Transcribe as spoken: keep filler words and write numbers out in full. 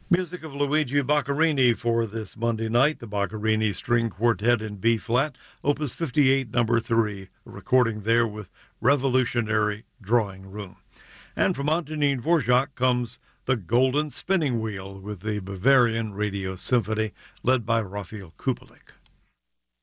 Music of Luigi Boccherini for this Monday night. The Boccherini String Quartet in B-flat, Opus fifty-eight, number three, a recording there with Revolutionary Drawing Room. And from Antonin Dvorak comes The Golden Spinning Wheel with the Bavarian Radio Symphony, led by Raphael Kubelik.